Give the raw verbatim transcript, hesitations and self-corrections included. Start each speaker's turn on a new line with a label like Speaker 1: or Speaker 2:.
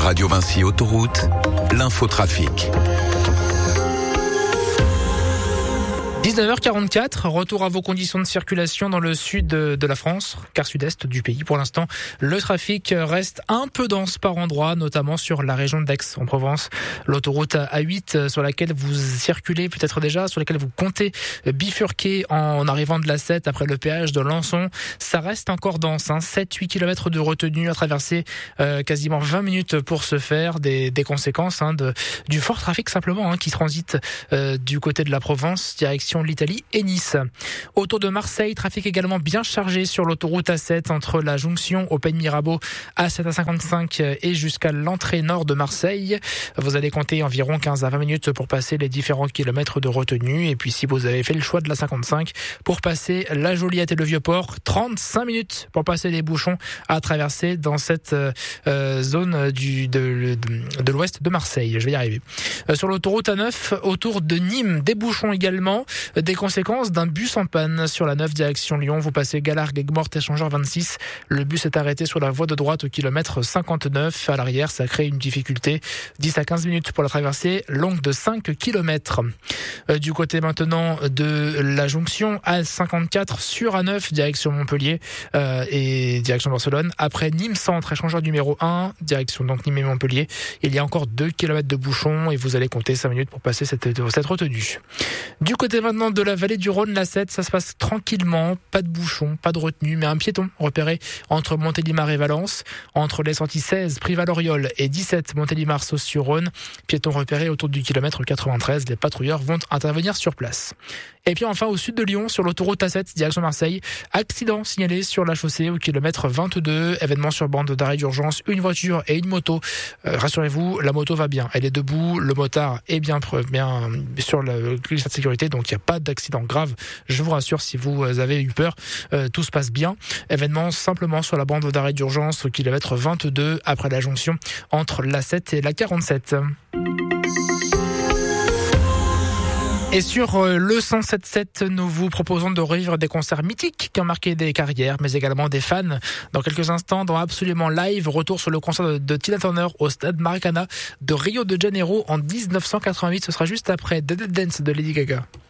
Speaker 1: Radio Vinci Autoroute, l'infotrafic.
Speaker 2: dix-neuf heures quarante-quatre, retour à vos conditions de circulation dans le sud de la France, quart sud-est du pays. Pour l'instant, le trafic reste un peu dense par endroits, notamment sur la région d'Aix-en-Provence. L'autoroute A huit sur laquelle vous circulez peut-être déjà, sur laquelle vous comptez bifurquer en arrivant de l'A sept après le péage de Lançon, ça reste encore dense. Hein. sept à huit kilomètres de retenue à traverser, euh, quasiment vingt minutes pour se faire. Des, des conséquences hein, de, du fort trafic simplement hein, qui transite euh, du côté de la Provence, direction l'Italie et Nice. Autour de Marseille, trafic également bien chargé sur l'autoroute A sept entre la jonction au Pays de Mirabeau A sept à cinquante-cinq et jusqu'à l'entrée nord de Marseille. Vous allez compter environ quinze à vingt minutes pour passer les différents kilomètres de retenue. Et puis si vous avez fait le choix de la cinquante-cinq pour passer la Joliette et le Vieux-Port, trente-cinq minutes pour passer les bouchons à traverser dans cette euh, zone du, de, de, de l'ouest de Marseille. Je vais y arriver. Euh, sur l'autoroute A neuf, autour de Nîmes, des bouchons également. Des conséquences d'un bus en panne sur la neuf direction Lyon. Vous passez Galargues, Aigues-Mortes, échangeur vingt-six. Le bus est arrêté sur la voie de droite au kilomètre cinquante-neuf. À l'arrière, ça crée une difficulté. dix à quinze minutes pour la traversée, longue de cinq kilomètres. Euh, du côté maintenant de la jonction A cinquante-quatre sur A neuf, direction Montpellier euh, et direction Barcelone. Après Nîmes Centre, échangeur numéro un, direction donc Nîmes et Montpellier. Il y a encore deux kilomètres de bouchons et vous allez compter cinq minutes pour passer cette, cette retenue. Du côté maintenant de la vallée du Rhône, l'A sept, ça se passe tranquillement, pas de bouchons, pas de retenue, mais un piéton repéré entre Montélimar et Valence, entre les sorties seize, Privas-Loriol et dix-sept, Montélimar, Sauce-sur-Rhône, piéton repéré autour du kilomètre quatre-vingt-treize, les patrouilleurs vont intervenir sur place. Et puis enfin au sud de Lyon, sur l'autoroute A sept, direction Marseille, accident signalé sur la chaussée au kilomètre vingt-deux, événement sur bande d'arrêt d'urgence, une voiture et une moto. Euh, rassurez-vous, la moto va bien, elle est debout, le motard est bien, bien sur le glissade de sécurité, donc il n'y a pas d'accident grave, je vous rassure si vous avez eu peur, euh, tout se passe bien. Événement simplement sur la bande d'arrêt d'urgence au kilomètre vingt-deux après la jonction entre l'A sept et la quarante-sept. Et sur le cent sept sept, nous vous proposons de revivre des concerts mythiques qui ont marqué des carrières, mais également des fans. Dans quelques instants, dans Absolument Live, retour sur le concert de Tina Turner au stade Maracana de Rio de Janeiro en dix-neuf cent quatre-vingt-huit. Ce sera juste après The Dead Dance de Lady Gaga.